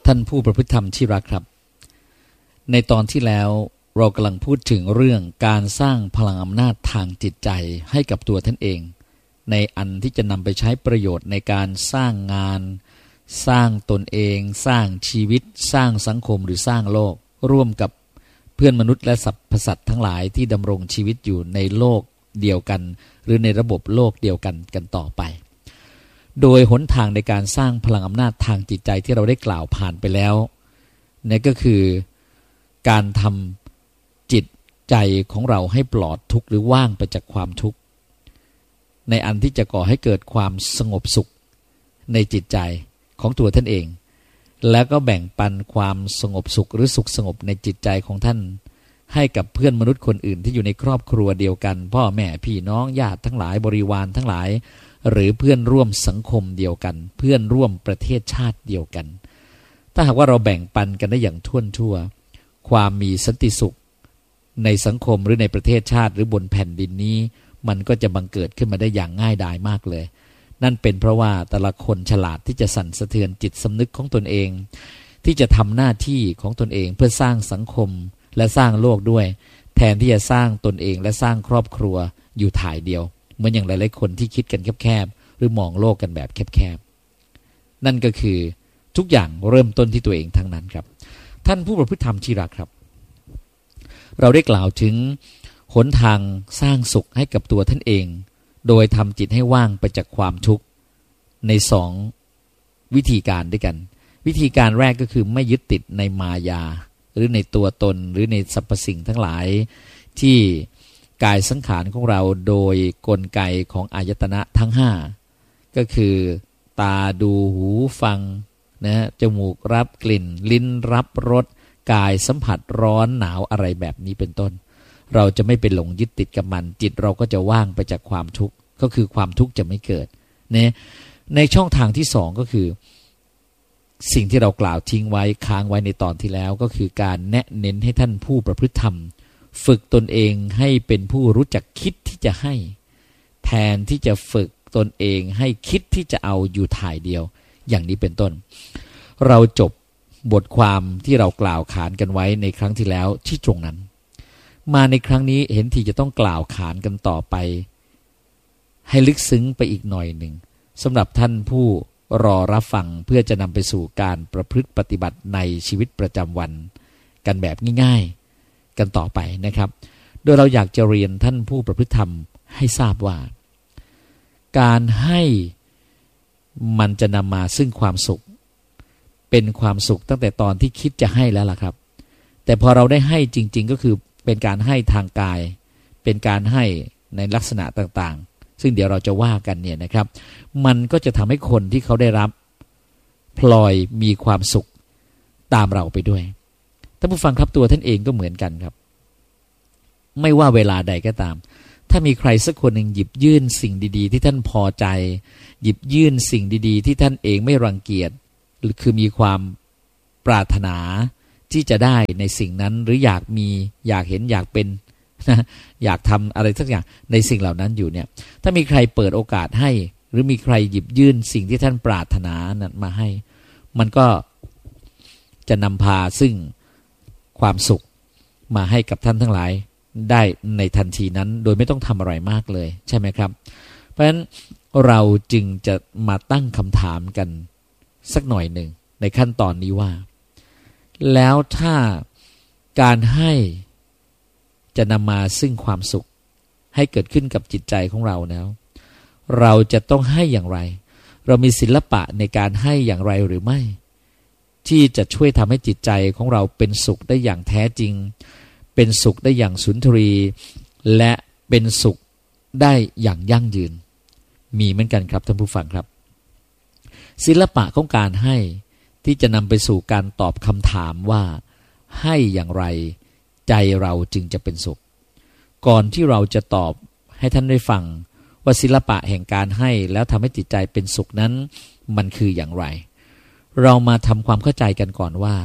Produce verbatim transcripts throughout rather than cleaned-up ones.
ท่านผู้ประพฤติธรรมที่รักครับในตอนที่แล้วเรากำลังพูดถึงเรื่องการสร้างพลังอำนาจทางจิตใจให้กับตัวท่านเองในอันที่จะนำไปใช้ประโยชน์ในการสร้างงานสร้างตนเองสร้างชีวิตสร้างสังคมหรือสร้างโลกร่วมกับเพื่อนมนุษย์และสรรพสัตว์ทั้งหลายที่ดำรงชีวิตอยู่ในโลกเดียวกันหรือในระบบโลกเดียวกันกันต่อไปโดยหนทางในการสร้างพลังอำนาจทางจิตใจที่เราได้กล่าวผ่านไปแล้วนั่นก็คือการทำจิตใจของเราให้ปลอดทุกข์หรือว่างไปจากความทุกข์ในอันที่จะก่อให้เกิดความสงบสุขในจิตใจของตัวท่านเองแล้วก็แบ่งปันความสงบสุขหรือสุขสงบในจิตใจของท่านให้กับเพื่อนมนุษย์คนอื่นที่อยู่ในครอบครัวเดียวกันพ่อแม่พี่น้องญาติทั้งหลายบริวารทั้งหลายหรือเพื่อนร่วมสังคมเดียวกันเพื่อนร่วมประเทศชาติเดียวกันถ้าหากว่าเราแบ่งปันกันได้อย่างทั่วทั่วความมีสันติสุขในสังคมหรือในประเทศชาติหรือบนแผ่นดินนี้มันก็จะบังเกิดขึ้นมาได้อย่างง่ายดายมากเลยนั่นเป็นเพราะว่าแต่ละคนฉลาดที่จะสั่นสะเทือนจิตสำนึกของตนเองที่จะทำหน้าที่ของตนเองเพื่อสร้างสังคมและสร้างโลกด้วยแทนที่จะสร้างตนเองและสร้างครอบครัวอยู่ถ่ายเดียวเหมือนอย่างหลายๆคนที่คิดกันแคบๆหรือมองโลกกันแบบแคบๆนั่นก็คือทุกอย่างเริ่มต้นที่ตัวเองทั้งนั้นครับท่านผู้ประพฤติธรรมที่รักครับเราได้กล่าวถึงหนทางสร้างสุขให้กับตัวท่านเองโดยทำจิตให้ว่างไปจากความทุกข์ในสองวิธีการด้วยกันวิธีการแรกก็คือไม่ยึดติดในมายาหรือในตัวตนหรือในสรรพสิ่งทั้งหลายที่กายสังขารของเราโดยกลไกของอายตนะทั้งห้าก็คือตาดูหูฟังนะจมูกรับกลิ่นลิ้นรับรสกายสัมผัสร้อนหนาวอะไรแบบนี้เป็นต้นเราจะไม่ไปหลงยึดติดกับมันจิตเราก็จะว่างไปจากความทุกข์ก็คือความทุกข์จะไม่เกิดเนี่ยในช่องทางที่สองก็คือสิ่งที่เรากล่าวทิ้งไว้ค้างไว้ในตอนที่แล้วก็คือการแนะเน้นให้ท่านผู้ประพฤติธรรมฝึกตนเองให้เป็นผู้รู้จักคิดที่จะให้แทนที่จะฝึกตนเองให้คิดที่จะเอาอยู่ถ่ายเดียวอย่างนี้เป็นต้นเราจบบทความที่เรากล่าวขานกันไว้ในครั้งที่แล้วที่ตรงนั้นมาในครั้งนี้เห็นทีจะต้องกล่าวขานกันต่อไปให้ลึกซึ้งไปอีกหน่อยหนึ่งสำหรับท่านผู้รอรับฟังเพื่อจะนำไปสู่การประพฤติปฏิบัติในชีวิตประจำวันกันแบบง่ายๆกันต่อไปนะครับโดยเราอยากจะเรียนท่านผู้ประพฤติธรรมให้ทราบว่าการให้มันจะนำมาซึ่งความสุขเป็นความสุขตั้งแต่ตอนที่คิดจะให้แล้วล่ะครับแต่พอเราได้ให้จริงๆก็คือเป็นการให้ทางกายเป็นการให้ในลักษณะต่างๆซึ่งเดี๋ยวเราจะว่ากันเนี่ยนะครับมันก็จะทำให้คนที่เขาได้รับพลอยมีความสุขตามเราไปด้วยท่านผู้ฟังครับตัวท่านเองก็เหมือนกันครับไม่ว่าเวลาใดก็ตามถ้ามีใครสักคนหนึ่งหยิบยื่นสิ่งดีๆที่ท่านพอใจหยิบยื่นสิ่งดีๆที่ท่านเองไม่รังเกียจหรือคือมีความปรารถนาที่จะได้ในสิ่งนั้นหรืออยากมีอยากเห็นอยากเป็นนะอยากทำอะไรสักอย่างในสิ่งเหล่านั้นอยู่เนี่ยถ้ามีใครเปิดโอกาสให้หรือมีใครหยิบยื่นสิ่งที่ท่านปรารถนานั้นมาให้มันก็จะนำพาซึ่งความสุขมาให้กับท่านทั้งหลายได้ในทันทีนั้นโดยไม่ต้องทำอะไรมากเลยใช่ไหมครับเพราะฉะนั้นเราจึงจะมาตั้งคำถามกันสักหน่อยหนึ่งในขั้นตอนนี้ว่าแล้วถ้าการให้จะนำมาซึ่งความสุขให้เกิดขึ้นกับจิตใจของเราแล้วเราจะต้องให้อย่างไรเรามีศิลปะในการให้อย่างไรหรือไม่ที่จะช่วยทำให้จิตใจของเราเป็นสุขได้อย่างแท้จริงเป็นสุขได้อย่างสุนทรีและเป็นสุขได้อย่างยั่งยืนมีเหมือนกันครับท่านผู้ฟังครับศิลปะของการให้ที่จะนำไปสู่การตอบคำถามว่าให้อย่างไรใจเราจึงจะเป็นสุขก่อนที่เราจะตอบให้ท่านได้ฟังว่าศิลปะแห่งการให้แล้วทำให้จิตใจเป็นสุขนั้นมันคืออย่างไรเรามาทำความเข้าใจกันก่อนว่า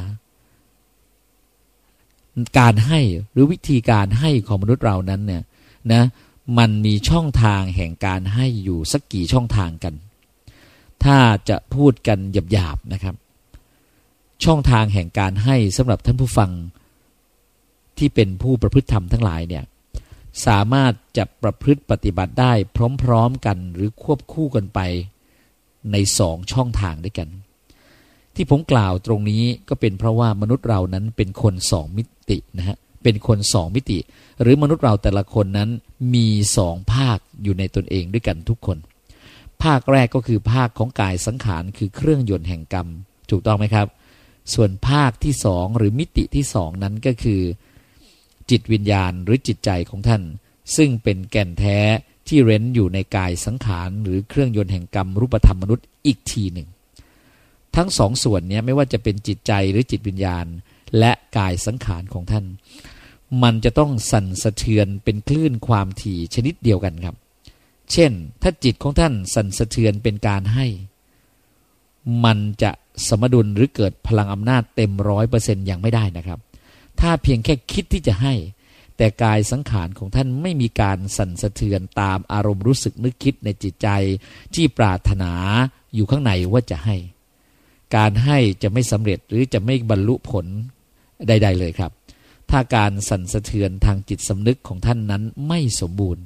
การให้หรือวิธีการให้ของมนุษย์เรานั้นเนี่ยนะมันมีช่องทางแห่งการให้อยู่สักกี่ช่องทางกันถ้าจะพูดกันหยาบๆนะครับช่องทางแห่งการให้สำหรับท่านผู้ฟังที่เป็นผู้ประพฤติธรรมทั้งหลายเนี่ยสามารถจะประพฤติปฏิบัติได้พร้อมๆกันหรือควบคู่กันไปในสองช่องทางด้วยกันที่ผมกล่าวตรงนี้ก็เป็นเพราะว่ามนุษย์เรานั้นเป็นคนสองมิตินะฮะเป็นคนสองมิติหรือมนุษย์เราแต่ละคนนั้นมีสองภาคอยู่ในตนเองด้วยกันทุกคนภาคแรกก็คือภาคของกายสังขารคือเครื่องยนต์แห่งกรรมถูกต้องไหมครับส่วนภาคที่สองหรือมิติที่สองนั้นก็คือจิตวิญญาณหรือจิตใจของท่านซึ่งเป็นแก่นแท้ที่เร้นอยู่ในกายสังขารหรือเครื่องยนต์แห่งกรรมรูปธรรมมนุษย์อีกทีหนึ่งทั้งสองส่วนนี้ไม่ว่าจะเป็นจิตใจหรือจิตวิญญาณและกายสังขารของท่านมันจะต้องสั่นสะเทือนเป็นคลื่นความถี่ชนิดเดียวกันครับเช่นถ้าจิตของท่านสั่นสะเทือนเป็นการให้มันจะสมดุลหรือเกิดพลังอำนาจเต็มร้อยเปอร์เซ็นต์ยังไม่ได้นะครับถ้าเพียงแค่คิดที่จะให้แต่กายสังขารของท่านไม่มีการสั่นสะเทือนตามอารมณ์รู้สึกนึกคิดในจิตใจที่ปรารถนาอยู่ข้างในว่าจะให้การให้จะไม่สำเร็จหรือจะไม่บรรลุผลใดๆเลยครับถ้าการสั่นสะเทือนทางจิตสำนึกของท่านนั้นไม่สมบูรณ์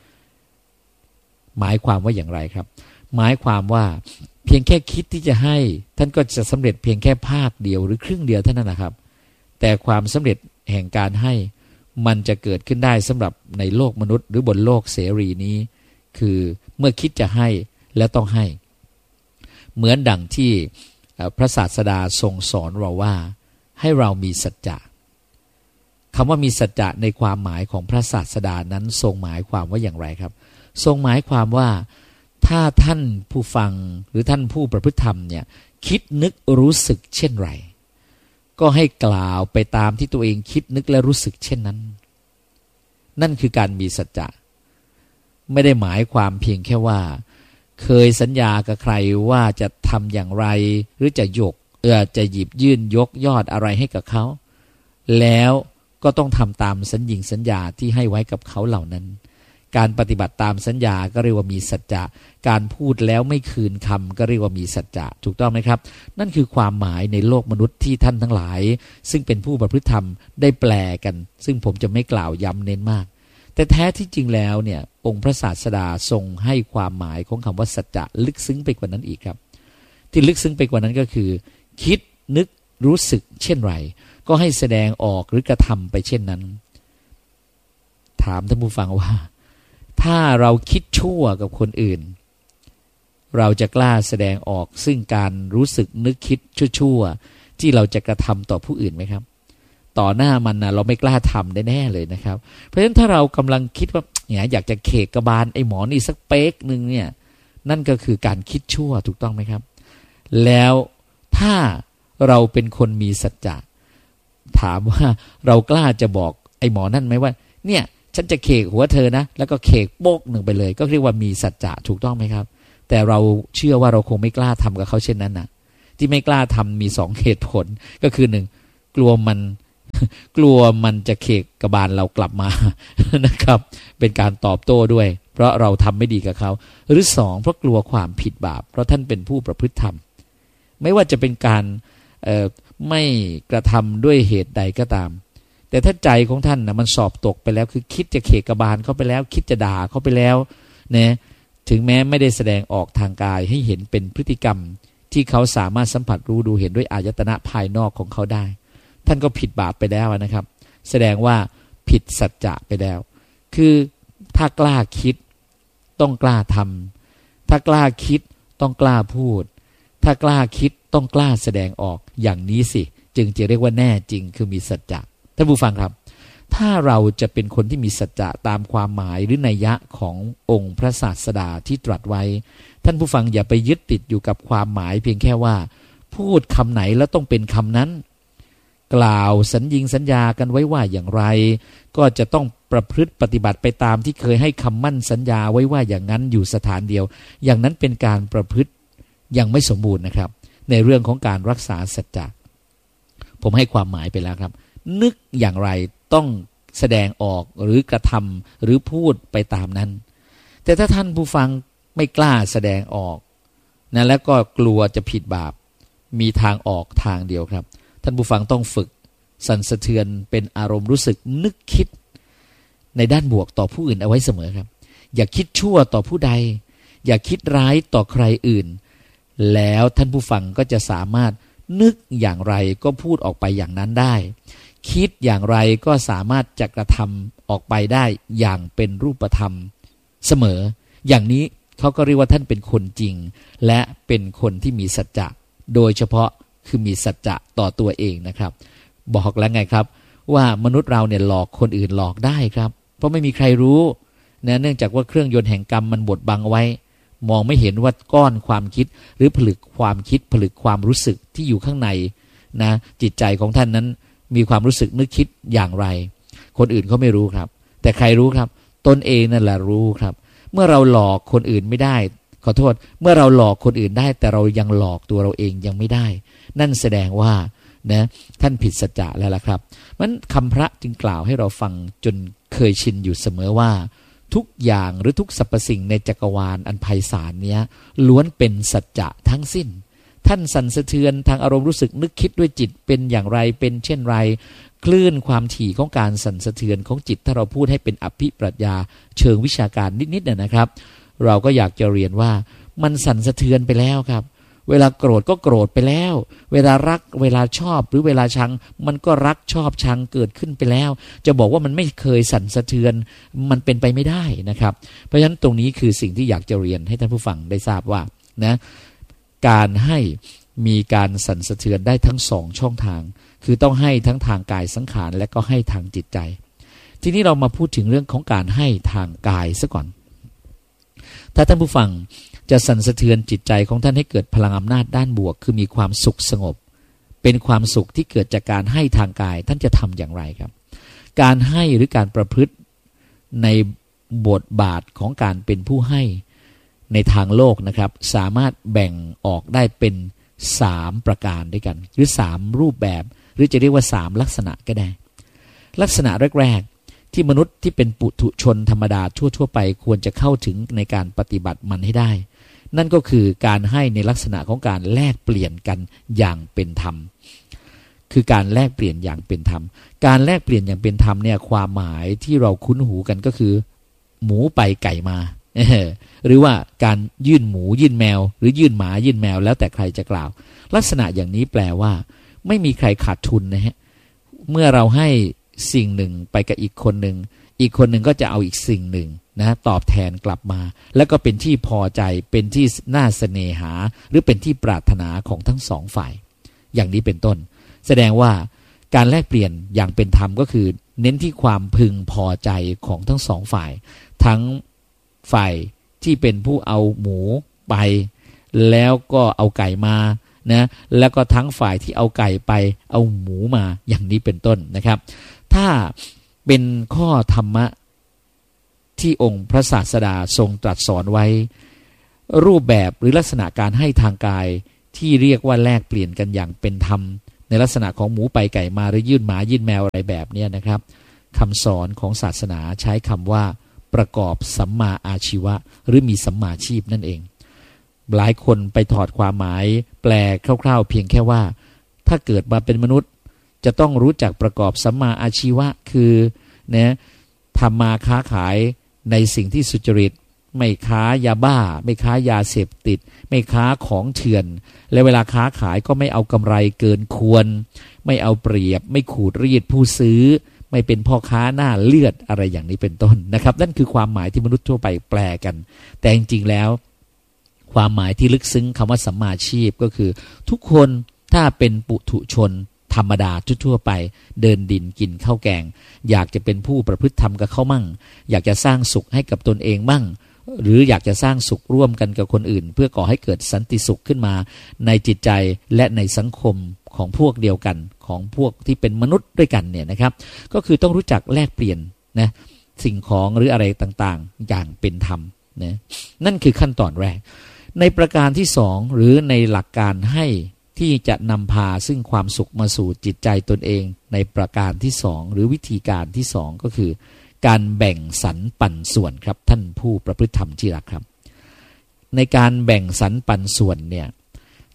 หมายความว่าอย่างไรครับหมายความว่าเพียงแค่คิดที่จะให้ท่านก็จะสำเร็จเพียงแค่ภาคเดียวหรือครึ่งเดียวเท่านั้นนะครับแต่ความสำเร็จแห่งการให้มันจะเกิดขึ้นได้สำหรับในโลกมนุษย์หรือบนโลกเสรีนี้คือเมื่อคิดจะให้แล้วต้องให้เหมือนดังที่พระศาสดาทรงสอนเราว่าให้เรามีสัจจะคำว่ามีสัจจะในความหมายของพระศาสดานั้นทรงหมายความว่าอย่างไรครับทรงหมายความว่าถ้าท่านผู้ฟังหรือท่านผู้ประพฤติธรรมเนี่ยคิดนึกรู้สึกเช่นไรก็ให้กล่าวไปตามที่ตัวเองคิดนึกและรู้สึกเช่นนั้นนั่นคือการมีสัจจะไม่ได้หมายความเพียงแค่ว่าเคยสัญญากับใครว่าจะทำอย่างไรหรือจะยกเออจะหยิบยื่นยกยอดอะไรให้กับเขาแล้วก็ต้องทำตามสัญญิงสัญญาที่ให้ไว้กับเขาเหล่านั้นการปฏิบัติตามสัญญาก็เรียกว่ามีสัจจะการพูดแล้วไม่คืนคำก็เรียกว่ามีสัจจะถูกต้องไหมครับนั่นคือความหมายในโลกมนุษย์ที่ท่านทั้งหลายซึ่งเป็นผู้ประพฤติธรรมได้แปลกันซึ่งผมจะไม่กล่าวย้ำเน้นมากแต่แท้ที่จริงแล้วเนี่ยองค์พระศาสดาทรงให้ความหมายของคำว่าสัจจะลึกซึ้งไปกว่านั้นอีกครับที่ลึกซึ้งไปกว่านั้นก็คือคิดนึกรู้สึกเช่นไรก็ให้แสดงออกหรือกระทำไปเช่นนั้นถามท่านผู้ฟังว่าถ้าเราคิดชั่วกับคนอื่นเราจะกล้าแสดงออกซึ่งการรู้สึกนึกคิดชั่วๆที่เราจะกระทำต่อผู้อื่นไหมครับต่อหน้ามันนะเราไม่กล้าทำได้แน่เลยนะครับเพราะฉะนั้นถ้าเรากำลังคิดว่าเนี่ยอยากจะเขกกระบาลไอ้หมอนี่สักเป๊กนึงเนี่ยนั่นก็คือการคิดชั่วถูกต้องไหมครับแล้วถ้าเราเป็นคนมีสัจจะถามว่าเรากล้าจะบอกไอ้หมอนั่นไหมว่าเนี่ยฉันจะเขกหัวเธอนะแล้วก็เขกโป๊กหนึ่งไปเลยก็เรียกว่ามีสัจจะถูกต้องไหมครับแต่เราเชื่อว่าเราคงไม่กล้าทำกับเขาเช่นนั้นนะที่ไม่กล้าทำมีสองเหตุผลก็คือหนึ่งกลัวมันกลัวมันจะเขกกระบาลเรากลับมานะครับเป็นการตอบโต้ด้วยเพราะเราทำไม่ดีกับเขาหรือสองเพราะกลัวความผิดบาปเพราะท่านเป็นผู้ประพฤติธรรมไม่ว่าจะเป็นการไม่กระทำด้วยเหตุใดก็ตามแต่ถ้าใจของท่านนะมันสอบตกไปแล้วคือคิดจะเขกกระบาลเขาไปแล้วคิดจะด่าเขาไปแล้วเนี่ยถึงแม้ไม่ได้แสดงออกทางกายให้เห็นเป็นพฤติกรรมที่เขาสามารถสัมผัสรู้ดูเห็นด้วยอายตนะภายนอกของเขาได้ท่านก็ผิดบาปไปแล้วนะครับแสดงว่าผิดสัจจะไปแล้วคือถ้ากล้าคิดต้องกล้าทำถ้ากล้าคิดต้องกล้าพูดถ้ากล้าคิดต้องกล้าแสดงออกอย่างนี้สิจึงจะเรียกว่าแน่จริงคือมีสัจจะท่านผู้ฟังครับถ้าเราจะเป็นคนที่มีสัจจะตามความหมายหรือนัยยะขององค์พระศาสดาที่ตรัสไว้ท่านผู้ฟังอย่าไปยึดติดอยู่กับความหมายเพียงแค่ว่าพูดคำไหนแล้วต้องเป็นคำนั้นกล่าวสัญญิงสัญญากันไว้ว่าอย่างไรก็จะต้องประพฤติปฏิบัติไปตามที่เคยให้คำมั่นสัญญาไว้ว่าอย่างนั้นอยู่สถานเดียวอย่างนั้นเป็นการประพฤติยังไม่สมบูรณ์นะครับในเรื่องของการรักษาสัจจะผมให้ความหมายไปแล้วครับนึกอย่างไรต้องแสดงออกหรือกระทำหรือพูดไปตามนั้นแต่ถ้าท่านผู้ฟังไม่กล้าแสดงออกนะแล้วก็กลัวจะผิดบาปมีทางออกทางเดียวครับท่านผู้ฟังต้องฝึกสั่นสะเทือนเป็นอารมณ์รู้สึกนึกคิดในด้านบวกต่อผู้อื่นเอาไว้เสมอครับอย่าคิดชั่วต่อผู้ใดอย่าคิดร้ายต่อใครอื่นแล้วท่านผู้ฟังก็จะสามารถนึกอย่างไรก็พูดออกไปอย่างนั้นได้คิดอย่างไรก็สามารถจะกระทำออกไปได้อย่างเป็นรูปธรรมเสมออย่างนี้เขาก็เรียกว่าท่านเป็นคนจริงและเป็นคนที่มีสัจจะโดยเฉพาะคือมีสัจจะต่อตัวเองนะครับบอกแล้วไงครับว่ามนุษย์เราเนี่ยหลอกคนอื่นหลอกได้ครับเพราะไม่มีใครรู้นะเนื่องจากว่าเครื่องยนต์แห่งกรรมมันบดบังไว้มองไม่เห็นว่าก้อนความคิดหรือผลึกความคิดผลึกความรู้สึกที่อยู่ข้างในนะจิตใจของท่านนั้นมีความรู้สึกนึกคิดอย่างไรคนอื่นเขาไม่รู้ครับแต่ใครรู้ครับตนเองนั่นแหละรู้ครับเมื่อเราหลอกคนอื่นไม่ได้ขอโทษเมื่อเราหลอกคนอื่นได้แต่เรายังหลอกตัวเราเองยังไม่ได้นั่นแสดงว่านะท่านผิดสัจจะแล้วล่ะครับมันคำพระจึงกล่าวให้เราฟังจนเคยชินอยู่เสมอว่าทุกอย่างหรือทุกสรรพสิ่งในจักรวาลอันไพศาลเนี้ยล้วนเป็นสัจจะทั้งสิ้นท่านสั่นสะเทือนทางอารมณ์รู้สึกนึกคิดด้วยจิตเป็นอย่างไรเป็นเช่นไรคลื่นความถี่ของการสั่นสะเทือนของจิตถ้าเราพูดให้เป็นอภิปรัชญาเชิงวิชาการนิดๆนะครับเราก็อยากจะเรียนว่ามันสั่นสะเทือนไปแล้วครับเวลาโกรธก็โกรธไปแล้วเวลารักเวลาชอบหรือเวลาชังมันก็รักชอบชังเกิดขึ้นไปแล้วจะบอกว่ามันไม่เคยสั่นสะเทือนมันเป็นไปไม่ได้นะครับเพราะฉะนั้นตรงนี้คือสิ่งที่อยากจะเรียนให้ท่านผู้ฟังได้ทราบว่านะการให้มีการสั่นสะเทือนได้ทั้งสองช่องทางคือต้องให้ทั้งทางกายสังขารและก็ให้ทางจิตใจทีนี้เรามาพูดถึงเรื่องของการให้ทางกายซะก่อนถ้าท่านผู้ฟังจะสั่นสะเทือนจิตใจของท่านให้เกิดพลังอำนาจด้านบวกคือมีความสุขสงบเป็นความสุขที่เกิดจากการให้ทางกายท่านจะทำอย่างไรครับการให้หรือการประพฤติในบทบาทของการเป็นผู้ให้ในทางโลกนะครับสามารถแบ่งออกได้เป็นสามประการด้วยกันหรือสามรูปแบบหรือจะเรียกว่าสามลักษณะก็ได้ลักษณะแรกๆที่มนุษย์ที่เป็นปุถุชนธรรมดาทั่วๆไปควรจะเข้าถึงในการปฏิบัติมันให้ได้นั่นก็คือการให้ในลักษณะของการแลกเปลี่ยนกันอย่างเป็นธรรมคือการแลกเปลี่ยนอย่างเป็นธรรมการแลกเปลี่ยนอย่างเป็นธรรมเนี่ยความหมายที่เราคุ้นหูกันก็คือหมูไปไก่มาหรือว่าการยื่นหมูยื่นแมวหรือยื่นหมายื่นแมวแล้วแต่ใครจะกล่าวลักษณะอย่างนี้แปลว่าไม่มีใครขาดทุนนะฮะเมื่อเราให้สิ่งหนึ่งไปกับอีกคนหนึ่งอีกคนหนึ่งก็จะเอาอีกสิ่งหนึ่งนะตอบแทนกลับมาแล้วก็เป็นที่พอใจเป็นที่น่าเสน่หาหรือเป็นที่ปรารถนาของทั้งสองฝ่ายอย่างนี้เป็นต้นแสดงว่าการแลกเปลี่ยนอย่างเป็นธรรมก็คือเน้นที่ความพึงพอใจของทั้งสองฝ่ายทั้งฝ่ายที่เป็นผู้เอาหมูไปแล้วก็เอาไก่มานะแล้วก็ทั้งฝ่ายที่เอาไก่ไปเอาหมูมาอย่างนี้เป็นต้นนะครับถ้าเป็นข้อธรรมะที่องค์พระศาสดาทรงตรัสสอนไว้รูปแบบหรือลักษณะการให้ทางกายที่เรียกว่าแลกเปลี่ยนกันอย่างเป็นธรรมในลักษณะของหมูไปไก่มาหรือยื่นหมายื่นแมวอะไรแบบนี้นะครับคำสอนของศาสนาใช้คำว่าประกอบสัมมาอาชีวะหรือมีสัมมาชีพนั่นเองหลายคนไปถอดความหมายแปลคร่าวๆเพียงแค่ว่าถ้าเกิดมาเป็นมนุษย์จะต้องรู้จักประกอบสัมมาอาชีวะคือนะทำมาค้าขายในสิ่งที่สุจริตไม่ค้ายาบ้าไม่ค้ายาเสพติดไม่ค้าของเถื่อนและเวลาค้าขายก็ไม่เอากำไรเกินควรไม่เอาเปรียบไม่ขูดรีดผู้ซื้อไม่เป็นพ่อค้าหน้าเลือดอะไรอย่างนี้เป็นต้นนะครับนั่นคือความหมายที่มนุษย์ทั่วไปแปลกันแต่จริงๆแล้วความหมายที่ลึกซึ้งคำว่าสัมมาชีพก็คือทุกคนถ้าเป็นปุถุชนธรรมดาทั่วๆไปเดินดินกินข้าวแกงอยากจะเป็นผู้ประพฤติธรรมกับเขามั่งอยากจะสร้างสุขให้กับตนเองมั่งหรืออยากจะสร้างสุขร่วมกันกับคนอื่นเพื่อก่อให้เกิดสันติสุขขึ้นมาในจิตใจและในสังคมของพวกเดียวกันของพวกที่เป็นมนุษย์ด้วยกันเนี่ยนะครับก็คือต้องรู้จักแลกเปลี่ยนนะสิ่งของหรืออะไรต่างๆอย่างเป็นธรรมนะนั่นคือขั้นตอนแรกในประการที่สองหรือในหลักการให้ที่จะนำพาซึ่งความสุขมาสู่จิตใจตนเองในประการที่สองหรือวิธีการที่สองก็คือการแบ่งสรรปันส่วนครับท่านผู้ประพฤติธรรมที่รักครับในการแบ่งสรรปันส่วนเนี่ย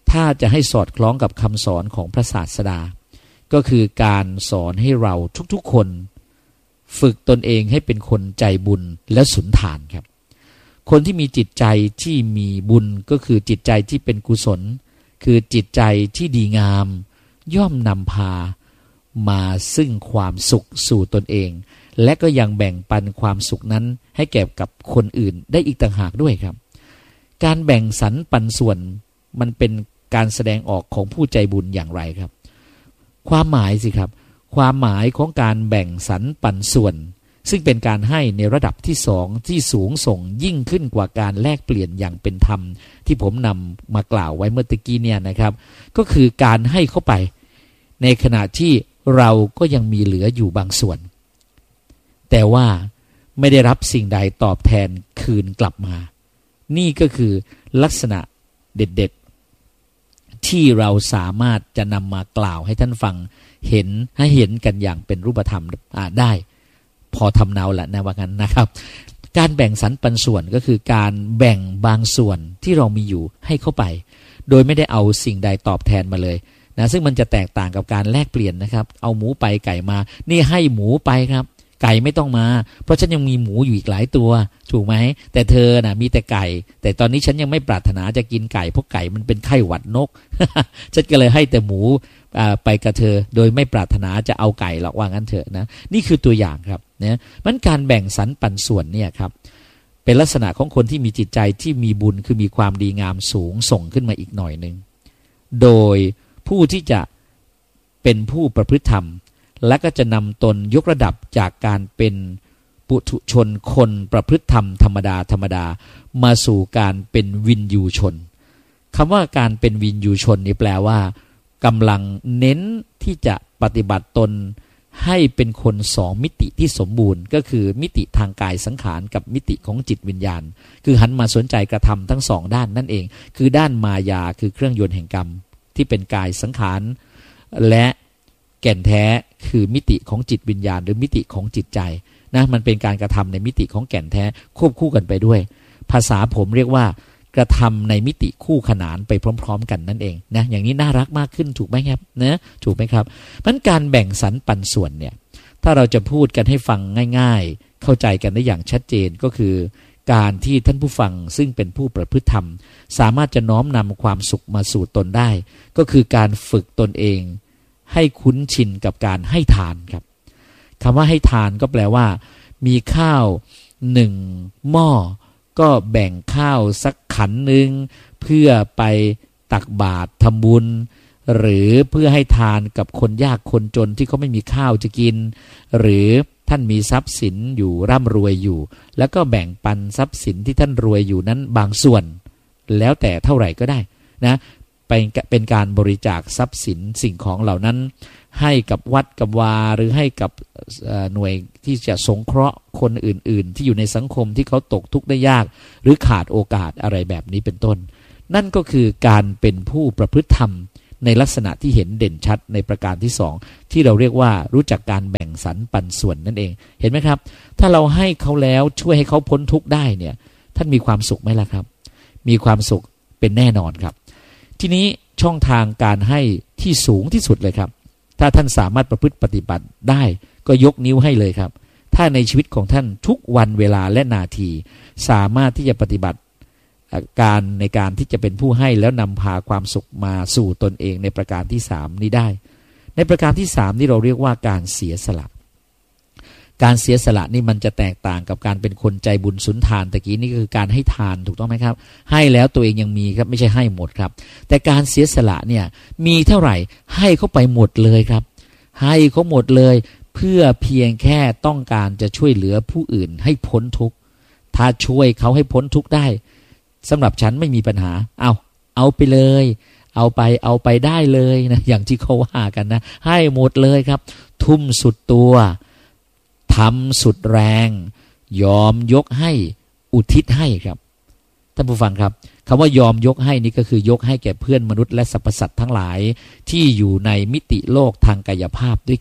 ถ้าจะให้สอดคล้องกับคำสอนของพระศาสดาก็คือการสอนให้เราทุกๆคนฝึกตนเองให้เป็นคนใจบุญและสุนทานครับคนที่มีจิตใจที่มีบุญก็คือจิตใจที่เป็นกุศลคือจิตใจที่ดีงามย่อมนำพามาซึ่งความสุขสู่ตนเองและก็ยังแบ่งปันความสุขนั้นให้แก่กับคนอื่นได้อีกต่างหากด้วยครับการแบ่งสรรปันส่วนมันเป็นการแสดงออกของผู้ใจบุญอย่างไรครับความหมายสิครับความหมายของการแบ่งสรรปันส่วนซึ่งเป็นการให้ในระดับที่สองที่สูงส่งยิ่งขึ้นกว่าการแลกเปลี่ยนอย่างเป็นธรรมที่ผมนำมากล่าวไว้เมื่อตะกี้เนี่ยนะครับก็คือการให้เข้าไปในขณะที่เราก็ยังมีเหลืออยู่บางส่วนแต่ว่าไม่ได้รับสิ่งใดตอบแทนคืนกลับมานี่ก็คือลักษณะเด็ดๆที่เราสามารถจะนำมากล่าวให้ท่านฟังเห็นให้เห็นกันอย่างเป็นรูปธรรมได้พอทำเนาแหละนะว่างั้นนะครับการแบ่งสรรปันส่วนก็คือการแบ่งบางส่วนที่เรามีอยู่ให้เข้าไปโดยไม่ได้เอาสิ่งใดตอบแทนมาเลยนะซึ่งมันจะแตกต่างกับการแลกเปลี่ยนนะครับเอาหมูไปไก่มานี่ให้หมูไปครับไก่ไม่ต้องมาเพราะฉันยังมีหมูอยู่อีกหลายตัวถูกไหมแต่เธอน่ะมีแต่ไก่แต่ตอนนี้ฉันยังไม่ปรารถนาจะกินไก่เพราะไก่มันเป็นไข้หวัดนก ฉันก็เลยให้แต่หมูไปกับเธอโดยไม่ปรารถนาจะเอาไก่หรอกว่างั้นเถอะนะนี่คือตัวอย่างครับนะมันการแบ่งสรรปันส่วนเนี่ยครับเป็นลักษณะของคนที่มีจิตใจที่มีบุญคือมีความดีงามสูงส่งขึ้นมาอีกหน่อยนึงโดยผู้ที่จะเป็นผู้ประพฤติธรรมและก็จะนำตนยกระดับจากการเป็นปุถุชนคนประพฤติธรรมธรรมดาธรรมดามาสู่การเป็นวินยูชนคำว่าการเป็นวินยูชนนี่แปลว่ากำลังเน้นที่จะปฏิบัติตนให้เป็นคนสองมิติที่สมบูรณ์ก็คือมิติทางกายสังขารกับมิติของจิตวิญญาณคือหันมาสนใจกระทำทั้งสองด้านนั่นเองคือด้านมายาคือเครื่องยนต์แห่งกรรมที่เป็นกายสังขารและแก่นแท้คือมิติของจิตวิญญาณหรือมิติของจิตใจนะมันเป็นการกระทำในมิติของแก่นแท้ควบคู่กันไปด้วยภาษาผมเรียกว่ากระทำในมิติคู่ขนานไปพร้อมๆกันนั่นเองนะอย่างนี้น่ารักมากขึ้นถูกไหมครับนะถูกไหมครับมันการแบ่งสรรปันส่วนเนี่ยถ้าเราจะพูดกันให้ฟังง่ายๆเข้าใจกันได้อย่างชัดเจนก็คือการที่ท่านผู้ฟังซึ่งเป็นผู้ประพฤติธรรมสามารถจะน้อมนำความสุขมาสู่ตนได้ก็คือการฝึกตนเองให้คุ้นชินกับการให้ทานครับคำว่าให้ทานก็แปลว่ามีข้าวหนึ่งหม้อก็แบ่งข้าวสักขันหนึ่งเพื่อไปตักบาตรทำบุญหรือเพื่อให้ทานกับคนยากคนจนที่เขาไม่มีข้าวจะกินหรือท่านมีทรัพย์สินอยู่ร่ำรวยอยู่แล้วก็แบ่งปันทรัพย์สินที่ท่านรวยอยู่นั้นบางส่วนแล้วแต่เท่าไหร่ก็ได้นะเป็นเป็นการบริจาคทรัพย์สินสิ่งของเหล่านั้นให้กับวัดกับวาหรือให้กับหน่วยที่จะสงเคราะห์คนอื่นๆที่อยู่ในสังคมที่เขาตกทุกข์ได้ยากหรือขาดโอกาสอะไรแบบนี้เป็นต้นนั่นก็คือการเป็นผู้ประพฤติธรรมในลักษณะที่เห็นเด่นชัดในประการที่สองที่เราเรียกว่ารู้จักการแบ่งสรรปันส่วนนั่นเองเห็นไหมครับถ้าเราให้เขาแล้วช่วยให้เขาพ้นทุกข์ได้เนี่ยท่านมีความสุขไหมล่ะครับมีความสุขเป็นแน่นอนครับทีนี้ช่องทางการให้ที่สูงที่สุดเลยครับถ้าท่านสามารถประพฤติปฏิบัติได้ก็ยกนิ้วให้เลยครับถ้าในชีวิตของท่านทุกวันเวลาและนาทีสามารถที่จะปฏิบัติการในการที่จะเป็นผู้ให้แล้วนำพาความสุขมาสู่ตนเองในประการที่สามนี้ได้ในประการที่สามนี่เราเรียกว่าการเสียสละการเสียสละนี่มันจะแตกต่างกับการเป็นคนใจบุญสุนทานตะกี้นี่คือการให้ทานถูกต้องไหมครับให้แล้วตัวเองยังมีครับไม่ใช่ให้หมดครับแต่การเสียสละเนี่ยมีเท่าไหร่ให้เขาไปหมดเลยครับให้เขาหมดเลยเพื่อเพียงแค่ต้องการจะช่วยเหลือผู้อื่นให้พ้นทุกข์ถ้าช่วยเขาให้พ้นทุกข์ได้สำหรับฉันไม่มีปัญหาเอาเอาไปเลยเอาไปเอาไปได้เลยนะอย่างที่เขาว่ากันนะให้หมดเลยครับทุ่มสุดตัวทำสุดแรงยอมยกให้อุทิศให้ครับท่านผู้ฟังครับคำว่ายอมยกให้นี่ก็คือยกให้แก่เพื่อนมนุษย์และสรรพสัตว์ทั้งหลายที่อยู่ในมิติโลกทางกายภาพด้วยกัน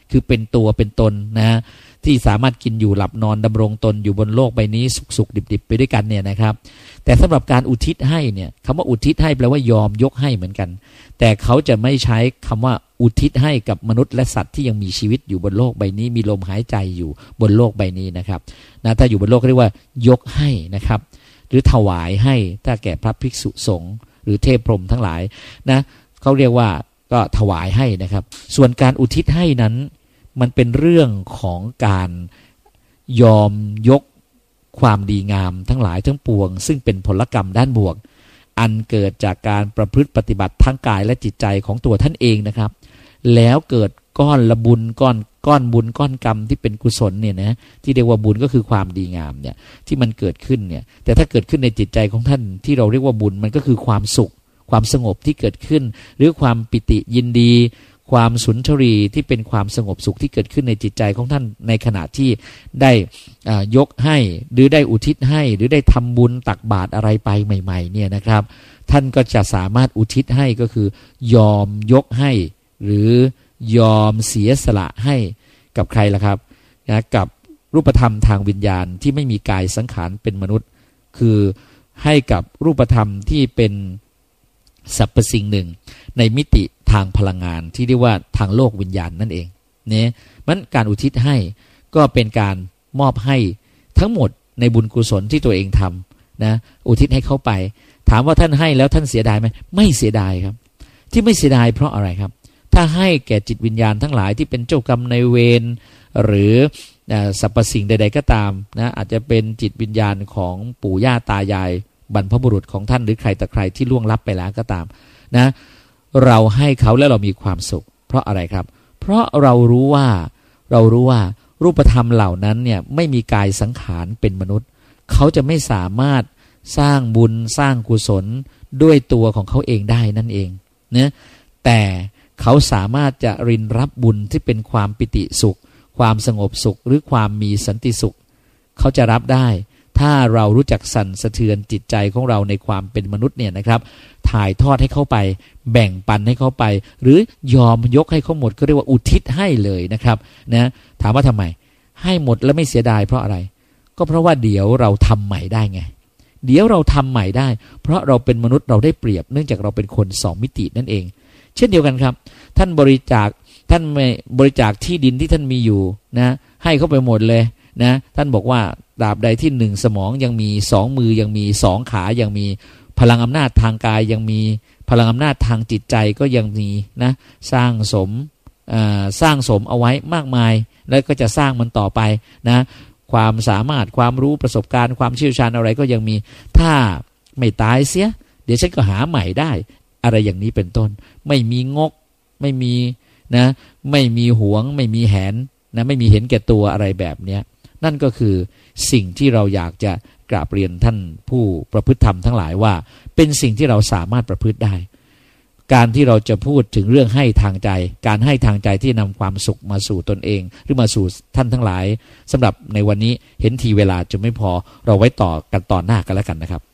คือเป็นตัวเป็นตนนะที่สามารถกินอยู่หลับนอนดำรงตนอยู่บนโลกใบนี้สุขๆดิบๆไปด้วยกันเนี่ยนะครับแต่สำหรับการอุทิศให้เนี่ยคำว่าอุทิศให้แปลว่ายอมยกให้เหมือนกันแต่เขาจะไม่ใช้คำว่าอุทิศให้กับมนุษย์และสัตว์ที่ยังมีชีวิตอยู่บนโลกใบนี้มีลมหายใจอยู่บนโลกใบนี้นะครับนะถ้าอยู่บนโลกเรียกว่ายกให้นะครับหรือถวายให้ถ้าแก่พระภิกษุสงฆ์หรือเทพพรหมทั้งหลายนะเขาเรียกว่าก็ถวายให้นะครับส่วนการอุทิศให้นั้นมันเป็นเรื่องของการยอมยกความดีงามทั้งหลายทั้งปวงซึ่งเป็นผลกรรมด้านบวกอันเกิดจากการประพฤติปฏิบัติทั้งกายและจิตใจของตัวท่านเองนะครับแล้วเกิดก้อนละบุญก้อนก้อนบุญก้อนกรรมที่เป็นกุศลเนี่ยนะที่เรียกว่าบุญก็คือความดีงามเนี่ยที่มันเกิดขึ้นเนี่ยแต่ถ้าเกิดขึ้นในจิตใจของท่านที่เราเรียกว่าบุญมันก็คือความสุขความสงบที่เกิดขึ้นหรือความปิติยินดีความสุนทรีที่เป็นความสงบสุขที่เกิดขึ้นในจิตใจของท่านในขณะที่ได้ยกให้หรือได้อุทิศให้หรือได้ทำบุญตักบาตรอะไรไปใหม่ๆเนี่ยนะครับท่านก็จะสามารถอุทิศให้ก็คือยอมยกให้หรือยอมเสียสละให้กับใครล่ะครับนะกับรูปธรรมทางวิญญาณที่ไม่มีกายสังขารเป็นมนุษย์คือให้กับรูปธรรมที่เป็นสรรพสิ่งหนึ่งในมิติทางพลังงานที่เรียกว่าทางโลกวิญญาณนั่นเองเนี่ยมันการอุทิศให้ก็เป็นการมอบให้ทั้งหมดในบุญกุศลที่ตัวเองทำนะอุทิศให้เขาไปถามว่าท่านให้แล้วท่านเสียดายไหมไม่เสียดายครับที่ไม่เสียดายเพราะอะไรครับถ้าให้แก่จิตวิญญาณทั้งหลายที่เป็นเจ้ากรรมนายเวรหรือสรรพสิ่งใดๆก็ตามนะอาจจะเป็นจิตวิญญาณของปู่ย่าตายายบรรพบุรุษของท่านหรือใครแต่ใครที่ล่วงลับไปแล้วก็ตามนะเราให้เขาแล้วเรามีความสุขเพราะอะไรครับเพราะเรารู้ว่าเรารู้ว่ารูปธรรมเหล่านั้นเนี่ยไม่มีกายสังขารเป็นมนุษย์เขาจะไม่สามารถสร้างบุญสร้างกุศลด้วยตัวของเขาเองได้นั่นเองนะแต่เขาสามารถจะรินรับบุญที่เป็นความปิติสุขความสงบสุขหรือความมีสันติสุขเขาจะรับได้ถ้าเรารู้จักสั่นสะเทือนจิตใจของเราในความเป็นมนุษย์เนี่ยนะครับถ่ายทอดให้เขาไปแบ่งปันให้เขาไปหรือยอมยกให้เขาหมดก็เรียกว่าอุทิศให้เลยนะครับนะถามว่าทำไมให้หมดแล้วไม่เสียดายเพราะอะไรก็เพราะว่าเดี๋ยวเราทำใหม่ได้ไงเดี๋ยวเราทำใหม่ได้เพราะเราเป็นมนุษย์เราได้เปรียบเนื่องจากเราเป็นคนสองมิตินั่นเองเช่นเดียวกันครับท่านบริจาคท่านไม่บริจาคที่ดินที่ท่านมีอยู่นะให้เขาไปหมดเลยนะท่านบอกว่าตราบใดที่หนึ่งสมองยังมีสองมือยังมีสองขายังมีพลังอำนาจทางกายยังมีพลังอำนาจทางจิตใจก็ยังมีนะสร้างสมสร้างสมเอาไว้มากมายแล้วก็จะสร้างมันต่อไปนะความสามารถความรู้ประสบการณ์ความเชี่ยวชาญอะไรก็ยังมีถ้าไม่ตายเสียเดี๋ยวฉันก็หาใหม่ได้อะไรอย่างนี้เป็นต้นไม่มีงกไม่มีนะไม่มีหวงไม่มีแหนนะไม่มีเห็นแก่ตัวอะไรแบบเนี้ยนั่นก็คือสิ่งที่เราอยากจะกราบเรียนท่านผู้ประพฤติธรรมทั้งหลายว่าเป็นสิ่งที่เราสามารถประพฤติได้การที่เราจะพูดถึงเรื่องให้ทางใจการให้ทางใจที่นำความสุขมาสู่ตนเองหรือมาสู่ท่านทั้งหลายสำหรับในวันนี้เห็นทีเวลาจะไม่พอเราไว้ต่อกันตอนหน้ากันแล้วกันนะครับ